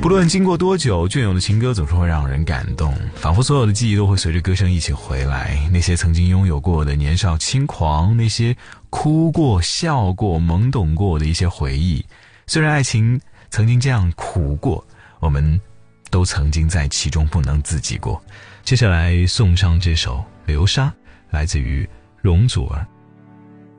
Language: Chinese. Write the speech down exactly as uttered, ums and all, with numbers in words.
论经过多久，隽永的情歌总是会让人感动，仿佛所有的记忆都会随着歌声一起回来。那些曾经拥有过的年少轻狂，那些哭过笑过懵懂过的一些回忆，虽然爱情曾经这样苦过，我们都曾经在其中不能自己过。接下来送上这首流沙，来自于容祖儿。